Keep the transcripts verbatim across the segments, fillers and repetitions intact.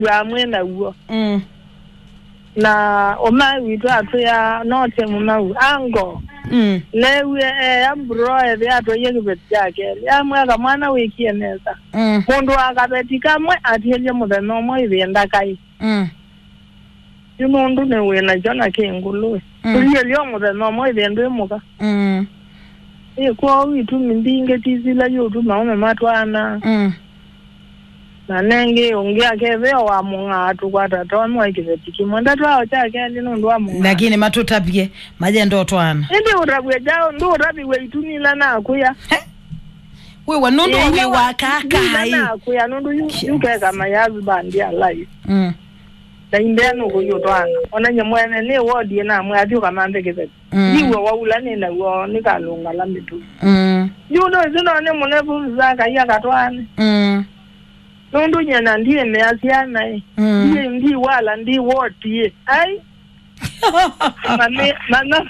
wa mwena uo mm na oma witu atu ya note mumawu ango mm lewe eh ambro e ato yeke betjake ya mwana mwana wiki eneza mm mundu akabetika mwe athelye mutheno mwe ibenda kai mm yumundu ne wena jona ke ngulu tuliye lyo mutheno mwe ibenda muka mm e kwa witu mindinge tizila yotu maome matwana mm na nenge ongea keve wa mungatu kwa tata mwa ikibetiki mwenda twao chake ndino ndo amunga lakini matutapye maje ndo twana ndi urabwe jao ndo urabi weitumila na kuya we wanundu we wakaka hai na kuya nundu yuke kama yazi bandi alai mm na indeno ko yotwana onanye mwene ne wodi na mwa ati kama mbekeze niwe waulane na wo nikalunga la mitu mm yuno zino ne munevu zaka yakatwana mm nundu nyana ndiye measiana eh ndiye ndi wala ndi woti ai mame mana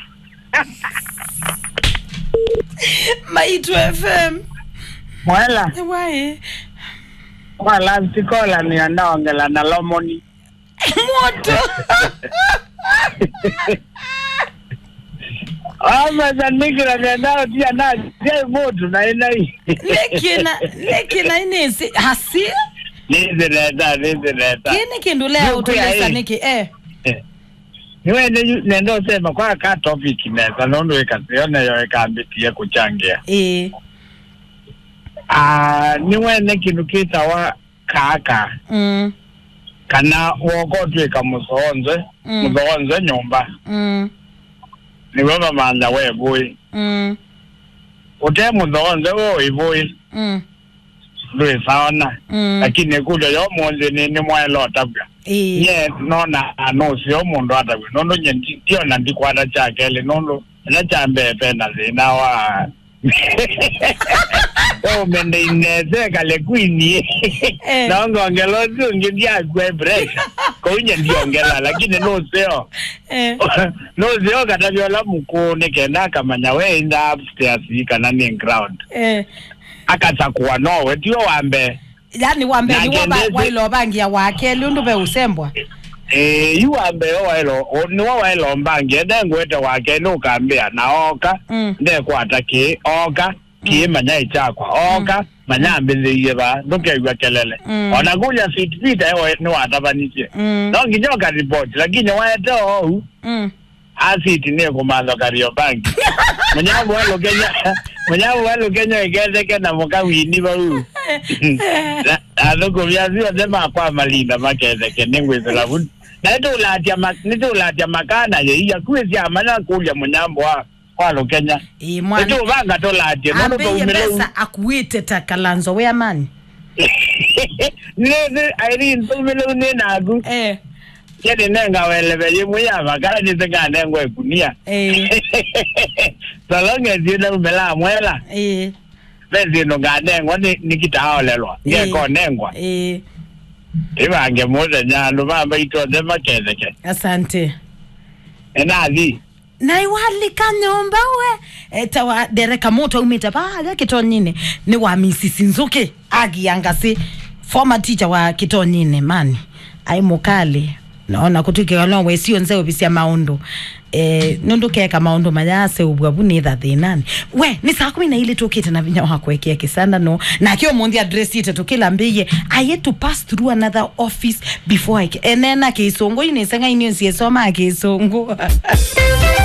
Maitu F M Mwela wae wala sikola ni anaongela na lomoni moto ama za nikira nendao tia na tia moto na inai lekina lekina inesi hasi nizi nenda nizi nenda kini kindulea utulesa niki eh niwe nendo sema kwa ka topic neza nondo ekasiona yo ekambitie kuchangia eh ah niwe nekinukita wa kaka mm kana wokotwe kamusonze musonze nyumba mm niwe mamanda we boy mm ute musonze wo iboy mm lwe saona lakini kuja yo monze ni ni mwelo tabga eh ye nona ano sio mundo atabga nondo nyendi tio na ndikwata chakele nondo na chambe pena zina wa oh mende ineze kale kwini naongo ngelo tu ngia gwe break ko nyendi ongela lakini no sio eh no sio katabyola mukone kenda kamanya we inda upstairs kana ni ground eh akatakuwa nowe ndio wambe yani wambe ni waba wailo bangia wake lundu be usembwa eh yu wambe wailo ni wailo mbangia ndengwete wake no kambia naoka nde kwataki oka kiema ichakwa oka manyambe yeba ndoke ywa kelele ona kunya sit pita ewe ni watabanije no nginyoka report lakini waete oh asiti ne komando kario bank manyambo walo Kenya manyambo walo Kenya igeze na mukawini ba u adoko byazio dema kwa malinda makeze kenengwe labu na ito ulatia nito ulatia makana ye ya kwezi amana kulya manyambo wa walo Kenya eh mwana ito banga to latia nono to umelo akuite takalanzo we amani ne ne Irene to umelo ne nagu eh yede nenga welebe yimuya makala nitega nengwe kunia eh salonge zina umela mwela eh bezi no ganengwa ni nikitao lelwa ngeko nengwa eh ibange moja nyando bamba ito makeze ke asante enazi naiwali kanyomba we etawa dereka moto umita pale kitonyine ni wa misisi nzuke agiyangasi former teacher wa kitonyine mani ai mukali naona kutuke no we sio nzeo bisia maondo eh nondoke kama maondo mayase ubwabuni that they nani we ni saa kumi na ile tokete na vinya wakwekea kisanda no na kio mundi address ite tokela mbiye I had to pass through another office before I enena ke isongo ine senga ine siesoma ke isongo